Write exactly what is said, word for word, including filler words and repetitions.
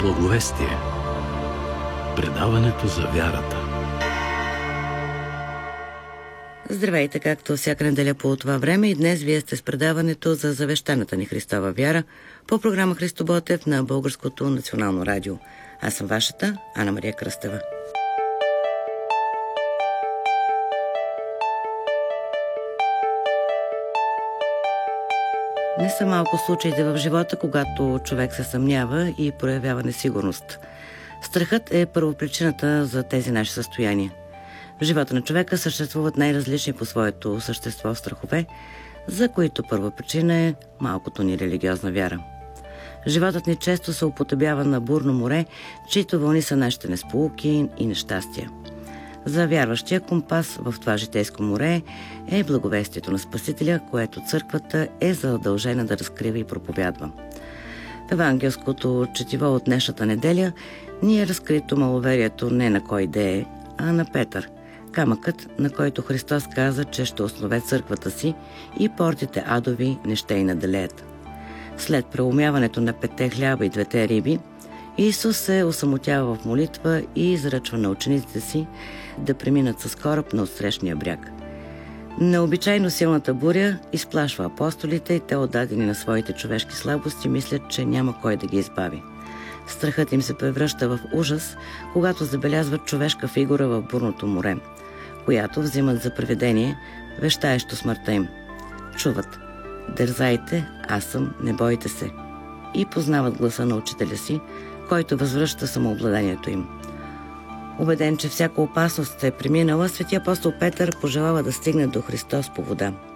Благовестие. Предаването за вярата. Здравейте, както всяка неделя по това време, и днес вие сте с предаването за завещаната ни Христова вяра по програма Христо Ботев на Българското национално радио. Аз съм вашата Ана Мария Кръстева. Не са малко случаите в живота, когато човек се съмнява и проявява несигурност. Страхът е първопричината за тези наши състояния. В живота на човека съществуват най-различни по своето същество страхове, за които първопричина е малкото ни религиозна вяра. Животът ни често се употребява на бурно море, чието вълни са нашите несполуки и нещастия. За вярващия компас в това житейско море е благовестието на Спасителя, което църквата е задължена да разкрива и проповядва. В евангелското четиво от днешната неделя ни е разкрито маловерието не на кой да е, а на Петър, камъкът, на който Христос каза, че ще основе църквата си и портите адови не ще й наделеят. След преумяването на петте хляба и двете риби, Исус се осамотява в молитва и изръчва на учениците си да преминат с кораб на отсрещния бряг. Необичайно силната буря изплашва апостолите и те, отдадени на своите човешки слабости, мислят, че няма кой да ги избави. Страхът им се превръща в ужас, когато забелязват човешка фигура в бурното море, която взимат за привидение, вещаещо смъртта им. Чуват: „Дързайте, аз съм, не бойте се“, и познават гласа на учителя си, който възвръща самообладанието им. Убеден, че всяка опасност е преминала, свети апостол Петър пожелава да стигне до Христос по вода.